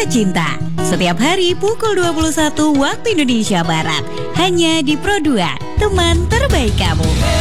Kisah Cinta. Setiap hari pukul 21 waktu Indonesia Barat. Hanya di Pro 2, teman terbaik kamu.